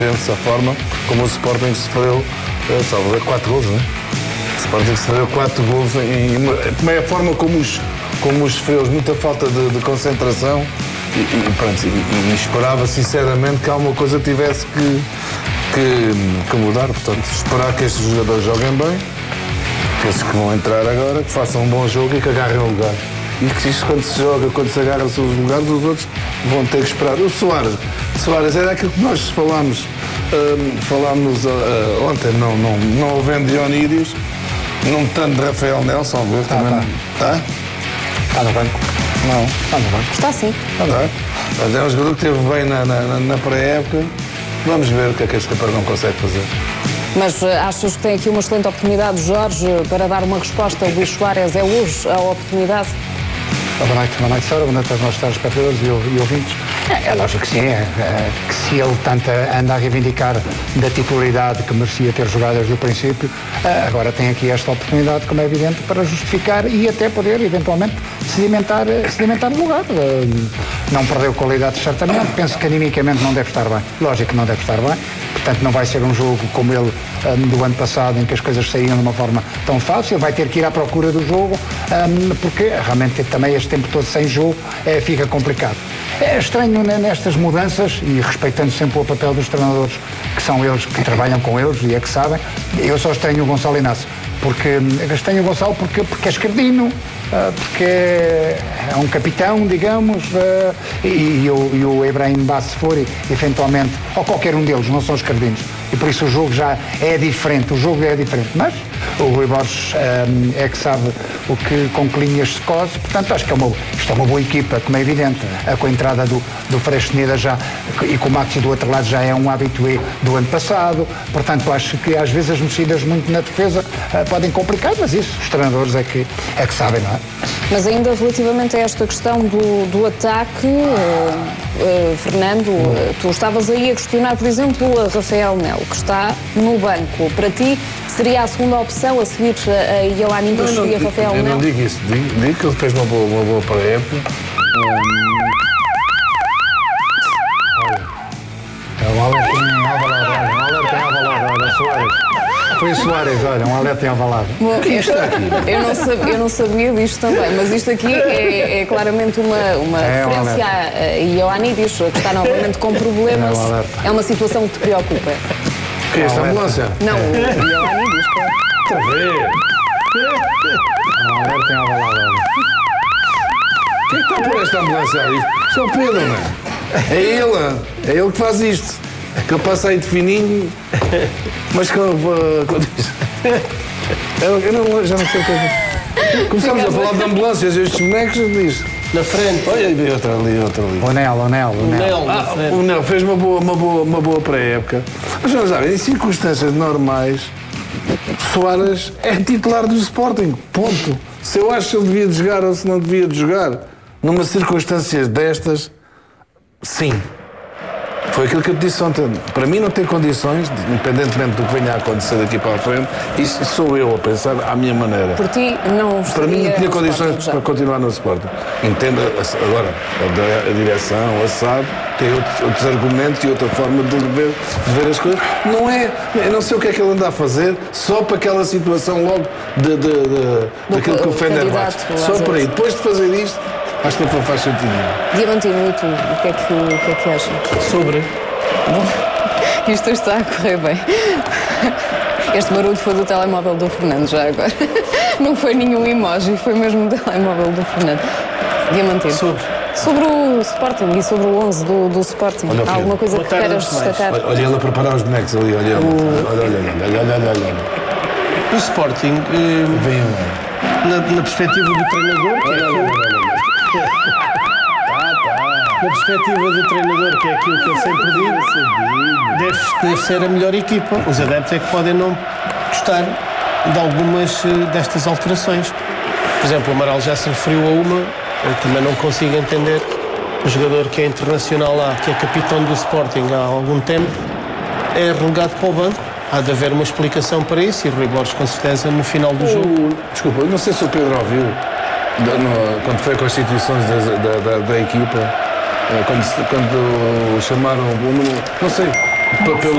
dessa forma como o Sporting sofreu, salvo 4 gols, não é? O Sporting sofreu 4 gols e também a forma como os sofreu, muita falta de concentração e esperava sinceramente que alguma coisa tivesse que mudar. Portanto, esperar que estes jogadores joguem bem, que esses que vão entrar agora, que façam um bom jogo e que agarrem o lugar. E que isto, quando se joga, quando se agarra os seus lugares, os outros vão ter que esperar. O Soares era aquilo que nós falámos ontem, não havendo Dionídios, não tanto de Rafael Nelson, também. Está? Está no banco. Não. Está no banco. Está sim. Está. Mas é um jogador que esteve bem na pré-época. Vamos ver o que é que este rapaz não consegue fazer. Mas achas que tem aqui uma excelente oportunidade, Jorge, para dar uma resposta ao Luís Soares? É hoje a oportunidade? Boa noite, Sara. Boa noite aos nossos telespectadores e ouvintes. É lógico que sim, que se ele tanto anda a reivindicar da titularidade que merecia ter jogado desde o princípio, agora tem aqui esta oportunidade, como é evidente, para justificar e até poder, eventualmente, sedimentar no lugar. Não perdeu qualidade, certamente. Penso que animicamente não deve estar bem. Lógico que não deve estar bem. Portanto, não vai ser um jogo como ele do ano passado, em que as coisas saíam de uma forma tão fácil. Vai ter que ir à procura do jogo, porque realmente também este tempo todo sem jogo fica complicado. É estranho nestas mudanças, e respeitando sempre o papel dos treinadores, que são eles que trabalham com eles e é que sabem. Eu só estranho o Gonçalo Inácio, porque estranho o Gonçalo porque é esquerdino, porque é um capitão, digamos, e o Ibrahim Bassfouri, eventualmente, ou qualquer um deles, não são esquerdinos. E por isso o jogo já é diferente, mas o Rui Borges é que sabe com que linhas se cose. Portanto, acho que isto é uma boa equipa, como é evidente, com a entrada do Freixneda já, e com o Maxi do outro lado já é um habitué do ano passado. Portanto, acho que às vezes as mexidas muito na defesa podem complicar, mas isso os treinadores é que sabem, não é? Mas ainda relativamente a esta questão do ataque, Fernando, tu estavas aí a questionar, por exemplo, a Rafael Melo, que está no banco. Para ti, seria a segunda opção a seguir a Ioannidis e a Rafael Melo? Eu não digo isso, digo que ele fez uma boa pré-época. Um alerta em Alvalade, olha, Soares. Foi Soares, olha, um alerta em Alvalade. Bom, eu não sabia disto também, mas isto aqui é claramente uma referência a Ioannidis, que está novamente com problemas. É uma situação que te preocupa. O que é esta ambulância? Não, o Ioannidis. Outra vez. Um alerta em Alvalade, olha. Quem é que está por esta ambulância ali? Isto é o Pedro, não é? É ele que faz isto. Que ele passa aí de fininho, mas que eu já não sei o que é. Começamos a falar de ambulâncias, estes bonecos, diz. Na frente. Olha, outra ali. O Nel. O Nel fez uma boa pré-época. Mas vamos lá, em circunstâncias normais, Soares é titular do Sporting. Ponto. Se eu acho que ele devia de jogar ou se não devia de jogar, numa circunstâncias destas, sim. Foi aquilo que eu te disse ontem. Para mim não tem condições, independentemente do que venha a acontecer daqui para a frente, isso sou eu a pensar à minha maneira. Por ti não Para mim não tinha condições para continuar no Sporting. Entenda, agora, a direção, a SAD, tem outros argumentos e outra forma de ver as coisas. Não é, eu não sei o que é que ele anda a fazer, só para aquela situação logo daquilo que o Fenerbahçe. Só por aí. Depois de fazer isto, acho que não faz sentido. Diamantino, e tu, o que é que achas? Sobre. Isto está a correr bem. Este barulho foi do telemóvel do Fernando, já agora. Não foi nenhum emoji, foi mesmo o telemóvel do Fernando. Diamantino. Sobre o Sporting e sobre o 11 do Sporting. Há alguma coisa que queiras destacar? Olha ele a preparar os bonecos ali, olha. O Sporting, na perspectiva do treinador, na perspectiva do treinador, que é aquilo que ele sempre diz, deve ser a melhor equipa. Os adeptos é que podem não gostar de algumas destas alterações. Por exemplo, o Amaral já se referiu a uma, eu também não consigo entender. O jogador que é internacional lá, que é capitão do Sporting há algum tempo, é relegado para o banco. Há de haver uma explicação para isso, e o Rui Borges, com certeza, no final do jogo. Desculpa, não sei se o Pedro ouviu, quando foi a constituição da equipa, quando chamaram o número, não sei, pelo